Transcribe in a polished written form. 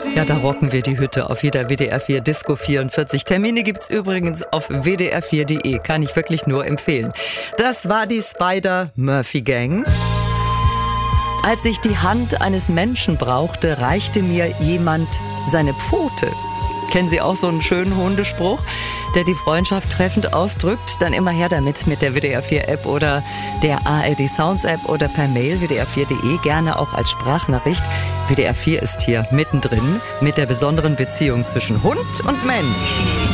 Ja, da rocken wir die Hütte auf jeder WDR 4 Disco 44. Termine gibt's übrigens auf wdr4.de. Kann ich wirklich nur empfehlen. Das war die Spider-Murphy-Gang. Als ich die Hand eines Menschen brauchte, reichte mir jemand seine Pfote. Kennen Sie auch so einen schönen Hundespruch, der die Freundschaft treffend ausdrückt? Dann immer her damit mit der WDR 4 App oder der ARD Sounds App oder per Mail wdr4.de, gerne auch als Sprachnachricht. WDR 4 ist hier mittendrin mit der besonderen Beziehung zwischen Hund und Mensch.